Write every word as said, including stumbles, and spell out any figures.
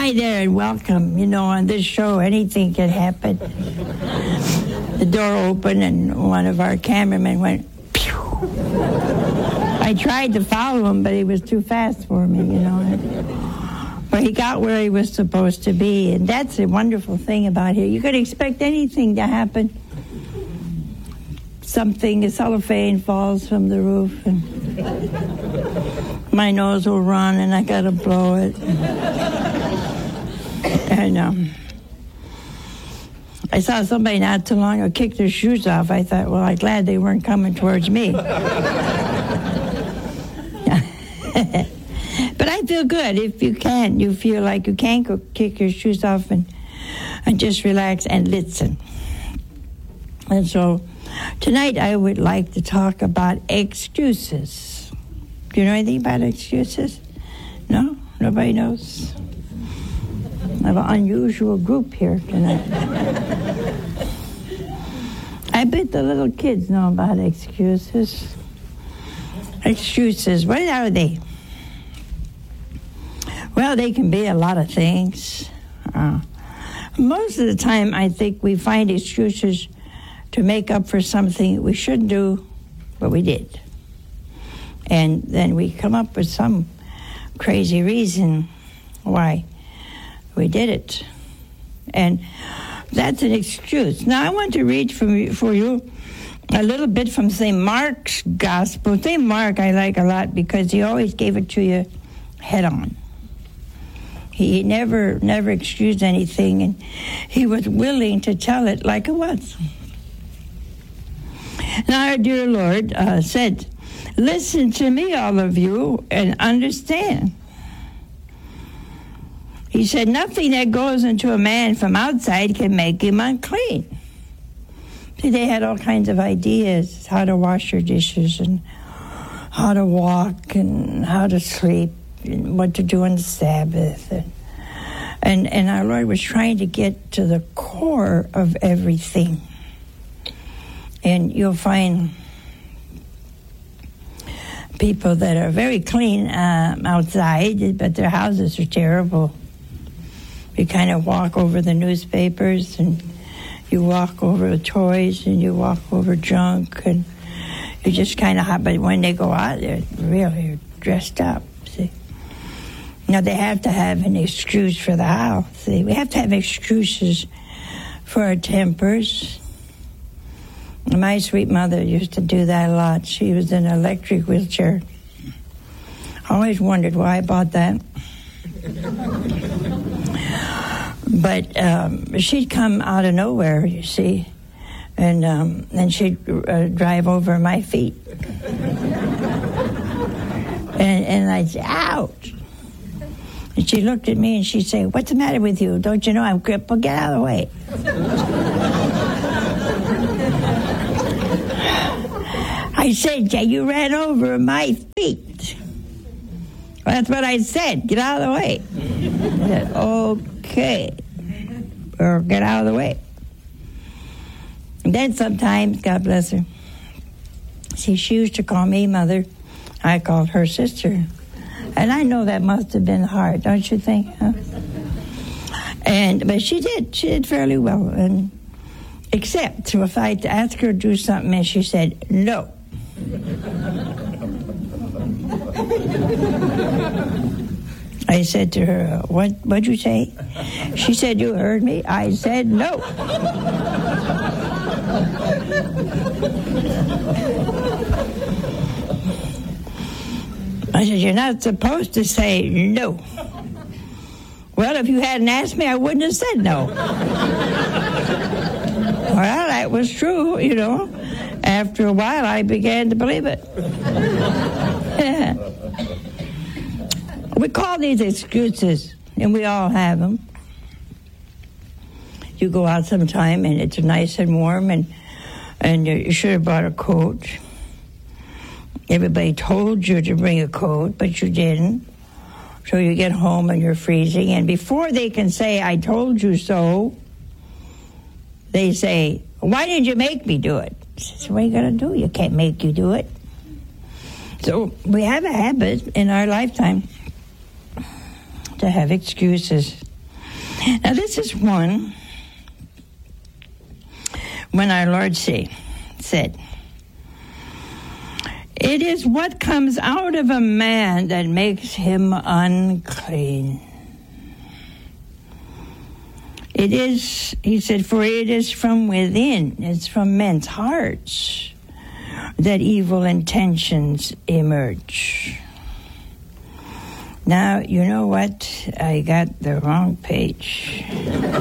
Hi there and welcome. You know, on this show, anything can happen. The door opened and one of our cameramen went, pew. I tried to follow him, but he was too fast for me, you know. But he got where he was supposed to be, and that's a wonderful thing about here. You could expect anything to happen. Something, a cellophane falls from the roof, and my nose will run, and I gotta blow it. And um, I saw somebody not too long ago kick their shoes off. I thought, well, I'm glad they weren't coming towards me. But I feel good. If you can, you feel like you can go kick your shoes off and, and just relax and listen. And so tonight I would like to talk about excuses. Do you know anything about excuses? No? Nobody knows? I have an unusual group here tonight. I bet the little kids know about excuses. Excuses, what are they? Well, they can be a lot of things. Uh, most of the time, I think we find excuses to make up for something we shouldn't do, but we did. And then we come up with some crazy reason why we did it. And that's an excuse. Now, I want to read from, for you a little bit from Saint Mark's Gospel. Saint Mark I like a lot because he always gave it to you head on. He never, never excused anything, and he was willing to tell it like it was. Now, our dear Lord uh, said, listen to me, all of you, and understand. He said, nothing that goes into a man from outside can make him unclean. See, they had all kinds of ideas, how to wash your dishes and how to walk and how to sleep and what to do on the Sabbath. And, and, and our Lord was trying to get to the core of everything. And you'll find people that are very clean um, outside, but their houses are terrible. You kind of walk over the newspapers, and you walk over toys, and you walk over junk, and you just kind of hot. But when they go out, they're really dressed up, see. Now, they have to have an excuse for the house, see. We have to have excuses for our tempers. My sweet mother used to do that a lot. She was in an electric wheelchair. I always wondered why I bought that. But um, she'd come out of nowhere, you see, and um, then she'd uh, drive over my feet. and, and I'd say, ouch. And she looked at me and she'd say, what's the matter with you? Don't you know I'm crippled? Get out of the way. I said, yeah, you ran over my feet. Well, that's what I said. Get out of the way. I said, okay. Or get out of the way. And then sometimes, God bless her, see, she used to call me mother. I called her sister. And I know that must have been hard, don't you think? Huh? And but she did. She did fairly well. And except if I asked her to do something and she said, no. I said to her, what, what'd you say? She said, you heard me? I said, no. I said, you're not supposed to say no. Well, if you hadn't asked me, I wouldn't have said no. Well, that was true, you know. After a while, I began to believe it. Yeah. We call these excuses, and we all have them. You go out sometime, and it's nice and warm, and and you should have brought a coat. Everybody told you to bring a coat, but you didn't. So you get home, and you're freezing, and before they can say, I told you so, they say, why did you make me do it? So what are you going to do? You can't make you do it. So we have a habit in our lifetime to have excuses. Now, this is one when our Lord say, said, "It is what comes out of a man that makes him unclean." It is, he said, for it is from within, it's from men's hearts that evil intentions emerge. Now, you know what? I got the wrong page.